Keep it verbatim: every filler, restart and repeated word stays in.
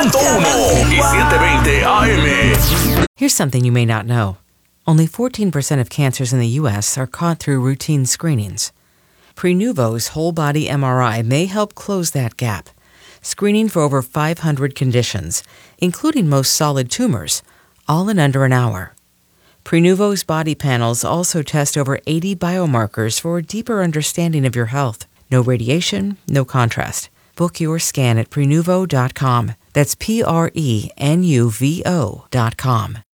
ciento uno y setecientos veinte A M. Here's something you may not know. Only fourteen percent of cancers in the U S are caught through routine screenings. Prenuvo's whole-body M R I may help close that gap, screening for over five hundred conditions, including most solid tumors, all in under an hour. Prenuvo's body panels also test over eighty biomarkers for a deeper understanding of your health. No radiation, no contrast. Book your scan at prenuvo dot com. That's P R E N U V O dot com.